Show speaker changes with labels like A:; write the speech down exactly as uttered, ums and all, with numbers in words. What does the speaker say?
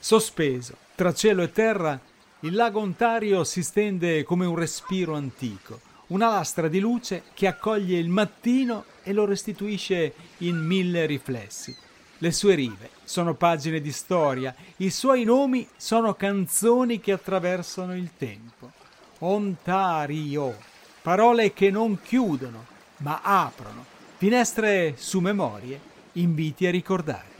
A: Sospeso tra cielo e terra, il lago Ontario si stende come un respiro antico, una lastra di luce che accoglie il mattino e lo restituisce in mille riflessi. Le sue rive sono pagine di storia, i suoi nomi sono canzoni che attraversano il tempo. Ontario, parole che non chiudono, ma aprono, finestre su memorie, inviti a ricordare.